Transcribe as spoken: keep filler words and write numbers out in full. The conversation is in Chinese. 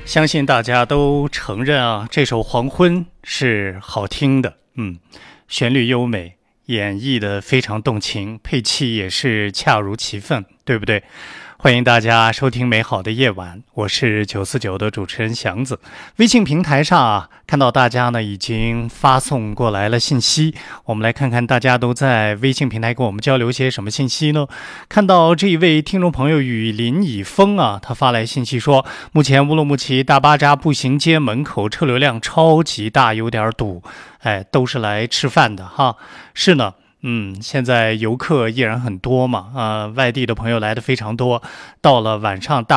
相信大家都承认啊，这首《黄昏》是好听的，嗯，旋律优美，演绎的非常动情，配器也是恰如其分，对不对？欢迎大家收听美好的夜晚，我是九四九的主持人祥子。微信平台上啊，看到大家呢已经发送过来了信息，我们来看看大家都在微信平台跟我们交流些什么信息呢？看到这一位听众朋友雨林以风啊，他发来信息说，目前乌鲁木齐大巴扎步行街门口车流量超级大，有点堵，哎，都是来吃饭的哈。是呢。嗯，现在游客依然很多嘛，啊、呃，外地的朋友来的非常多，到了晚上大